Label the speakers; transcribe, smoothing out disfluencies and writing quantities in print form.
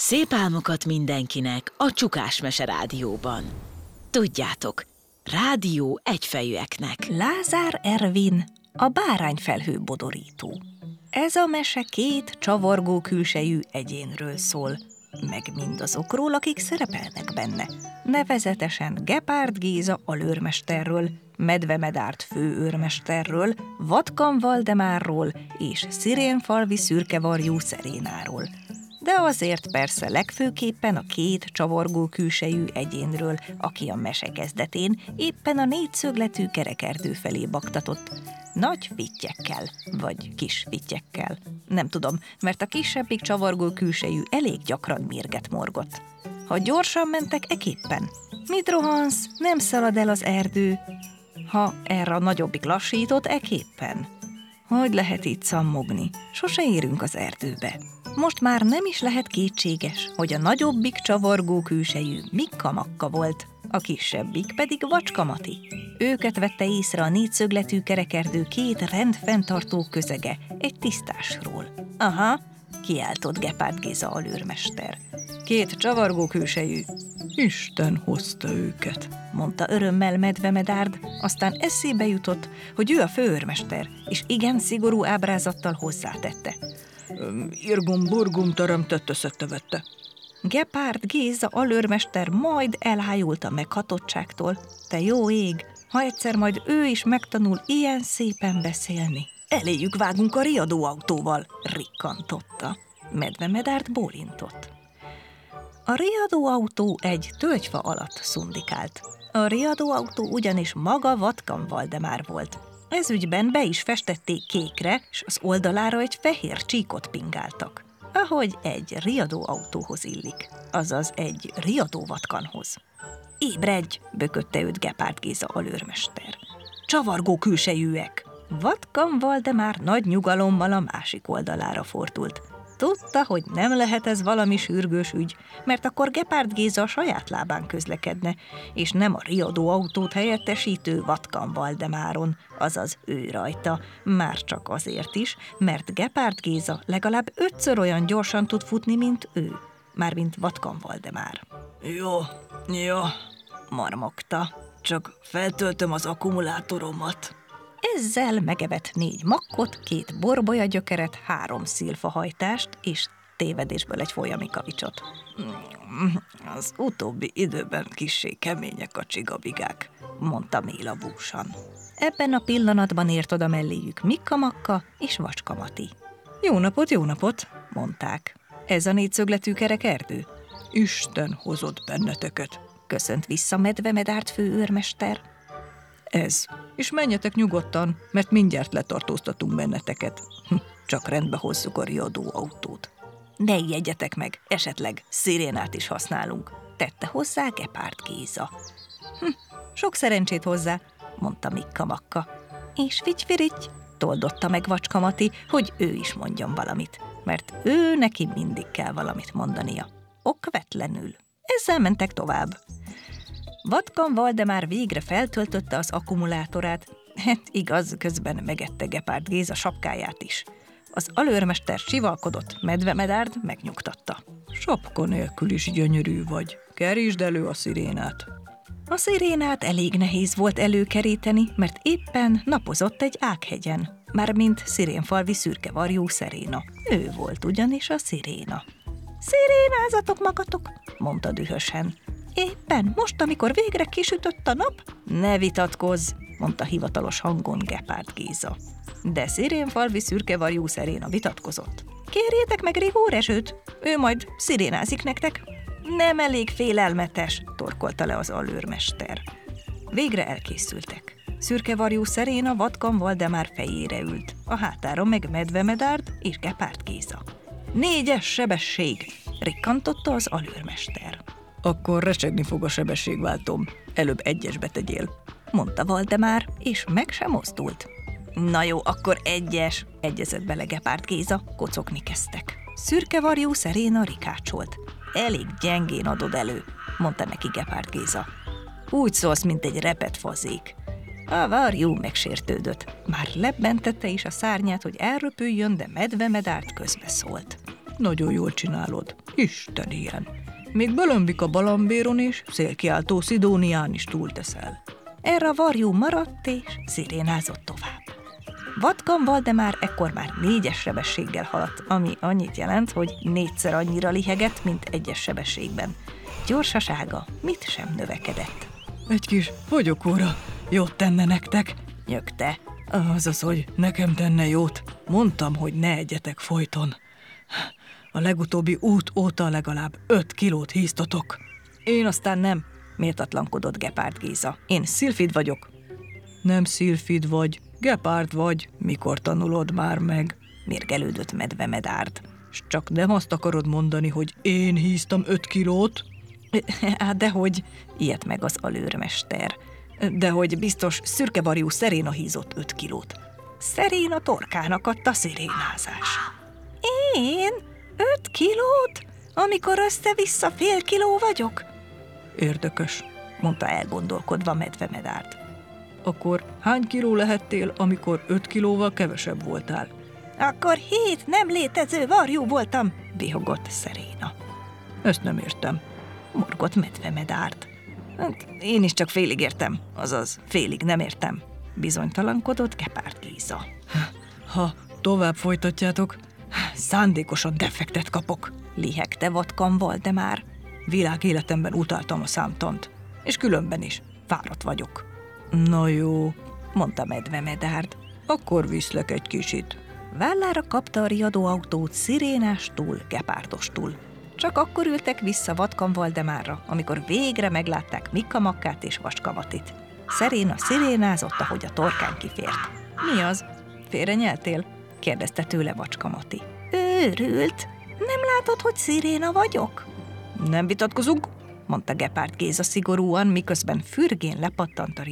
Speaker 1: Szép álmokat mindenkinek a Csukás Mese Rádióban. Tudjátok, rádió egyfejűeknek.
Speaker 2: Lázár Ervin, a bárányfelhő bodorító. Ez a mese két csavargó külsejű egyénről szól, meg mindazokról, akik szerepelnek benne. Nevezetesen Gepárd Géza alőrmesterről, Medve Medárd főőrmesterről, Vatkan Valdemárról és Szirénfalvi szürkevarjú Szerénáról. De azért persze legfőképpen a két csavargó külsejű egyénről, aki a mese kezdetén éppen a négyszögletű kerekerdő felé baktatott. Nagy fittyekkel, vagy kis fittyekkel. Nem tudom, mert a kisebbik csavargó külsejű elég gyakran mérget morgott. Ha gyorsan mentek, eképpen. Mit rohansz? Nem szalad el az erdő. Ha erre a nagyobbik lassított, eképpen. Hogy lehet itt szammogni? Sose érünk az erdőbe. Most már nem is lehet kétséges, hogy a nagyobbik csavargó külsejű Mikka Makka volt, a kisebbik pedig Vacska Mati. Őket vette észre a négyszögletű kerekerdő két rendfenntartó közege egy tisztásról. Aha, kiáltott Gepárd Géza alőrmester. Két csavargó külsejű. Isten hozta őket, mondta örömmel Medve Medárd, aztán eszébe jutott, hogy ő a főőrmester, és igen szigorú ábrázattal hozzátette. Irgum-burgum teremtett összetevette. Gepárd Géza alőrmester majd elhájult a meghatottságtól. Te jó ég, ha egyszer majd ő is megtanul ilyen szépen beszélni. Eléjük vágunk a riadóautóval, rikkantotta. Medve Medárd bólintott. A riadóautó egy tölgyfa alatt szundikált. A riadóautó ugyanis maga Vatkan Valdemár volt. Ez ügyben be is festették kékre, és az oldalára egy fehér csíkot pingáltak. Ahogy egy riadóautóhoz illik, azaz egy riadóvatkanhoz. Ébredj, bökötte őt Gepárd Géza alőrmester. Csavargó külsejűek! Vatkan Valdemár nagy nyugalommal a másik oldalára fordult. Tudta, hogy nem lehet ez valami sürgős ügy, mert akkor Gepárd Géza a saját lábán közlekedne, és nem a riadóautót helyettesítő Vatkan Valdemáron, azaz ő rajta, már csak azért is, mert Gepárd Géza legalább 5-ször olyan gyorsan tud futni, mint ő, mármint Vatkan Valdemár. Jó, marmogta, csak feltöltöm az akkumulátoromat. Ezzel megevett 4 makkot, 2 borbolyagyökeret, 3 szilfahajtást és tévedésből egy folyami kavicsot. Az utóbbi időben kissé kemények a csigabigák, mondta mélavúsan. Ebben a pillanatban ért oda melléjük Mikka Makka és Vacska Mati. Jó napot, mondták. Ez a négyszögletű kerekerdő? Isten hozott benneteket, köszönt vissza Medve Medárd főőrmester. Ez. És menjetek nyugodtan, mert mindjárt letartóztatunk benneteket. Csak rendbe hozzuk a riadóautót. Ne ijedjetek meg, esetleg szirénát is használunk, tette hozzá Gepárd Géza. Sok szerencsét hozzá, mondta Mikka Makka. És figy-firigy, toldotta meg Vacska Mati, hogy ő is mondjon valamit, mert ő neki mindig kell valamit mondania. Okvetlenül. Ezzel mentek tovább. Vatkan Valdemár végre feltöltötte az akkumulátorát, igaz, közben megette Gepárd Géza sapkáját is. Az alőrmester sivalkodott, Medve Medárd megnyugtatta. Sapka nélkül is gyönyörű vagy, kerítsd elő a szirénát. A szirénát elég nehéz volt előkeríteni, mert éppen napozott egy ághegyen, mármint Szirénfalvi szürkevarjú Szeréna. Ő volt ugyanis a sziréna. Szirénázatok magatok, mondta dühösen. Éppen most, amikor végre kisütött a nap? Ne vitatkozz, mondta hivatalos hangon Gepárd Géza. De Szirénfalvi szürkevarjú Szeréna vitatkozott. Kérjétek meg Rigó Rezsőt, ő majd szirénázik nektek. Nem elég félelmetes, torkolta le az alőrmester. Végre elkészültek. Szürkevarjú Szeréna Vatkan Valdemár fejére ült, a hátára meg Medve Medárd és Gepárd Géza. 4-es sebesség, rikkantotta az alőrmester. Akkor recsegni fog a sebességváltom, előbb 1-esbe tegyél, mondta Valdemár, és meg sem mozdult. Na jó, akkor 1-es, egyezett bele Gepárd Géza, kocogni kezdtek. Szürkevarjú Szeréna rikácsolt. Elég gyengén adod elő, mondta neki Gepárd Géza. Úgy szólsz, mint egy repett fazék. A varjú megsértődött. Már lebbentette is a szárnyát, hogy elröpüljön, de Medve Medárd közbeszólt.
Speaker 3: nagyon jól csinálod. Isten ilyen. Még Bölömbik a Balambéron és Szélkiáltó Szidónián is túlteszel.
Speaker 2: Erre a varjú maradt, és szirénázott tovább. Vatkan Valdemár ekkor már 4-es sebességgel haladt, ami annyit jelent, hogy 4-szer annyira lihegett, mint 1-es sebességben. Gyorsasága mit sem növekedett.
Speaker 3: Egy kis fogyókúra jót tenne nektek.
Speaker 2: Nyögte.
Speaker 3: Azaz, hogy nekem tenne jót. Mondtam, hogy ne egyetek folyton. A legutóbbi út óta legalább 5 kilót híztatok.
Speaker 2: Én aztán nem, méltatlankodott Gepárd Géza. Én Szilfid vagyok.
Speaker 3: Nem Szilfid vagy, Gepárd vagy. Mikor tanulod már meg?
Speaker 2: Mérgelődött Medve Medárd.
Speaker 3: S csak nem azt akarod mondani, hogy én híztam 5 kilót?
Speaker 2: Hát dehogy, ilyet meg az alőrmester. Dehogy biztos szürkevarjú Szeréna hízott 5 kilót. Szeréna torkának adta szirénázás. Én? 5 kilót? Amikor össze-vissza fél kiló vagyok?
Speaker 3: Érdekes,
Speaker 2: Mondta elgondolkodva Medve Medárd.
Speaker 3: Akkor hány kiló lehettél, amikor 5 kilóval kevesebb voltál?
Speaker 2: Akkor 7 nem létező varjú voltam, vihogott Szeréna.
Speaker 3: Ezt nem értem.
Speaker 2: Morgott Medve Medárd. Hát, én is csak félig értem, azaz félig nem értem, bizonytalankodott Gepárd Géza.
Speaker 3: Ha tovább folytatjátok, szándékosan defektet kapok.
Speaker 2: Lihegte Vatkan Valdemár.
Speaker 3: Világéletemben utáltam a számtant, és különben is fáradt vagyok. Na jó,
Speaker 2: Mondta Medve Medárd.
Speaker 3: akkor viszlek egy kicsit.
Speaker 2: Vállára kapta a riadóautót szirénástól, Gepárdostól. Csak akkor ültek vissza Vatkan Valdemárra, amikor végre meglátták Mikka Makkát és Vaskavatit. Szeréna szirénázott, ahogy a torkán kifért. Mi az? Félrenyeltél? Kérdezte tőle Vacska Mati. Őrült? Nem látod, hogy sziréna vagyok? Nem vitatkozunk, mondta Gepárd Géza szigorúan, miközben fürgén lepattant a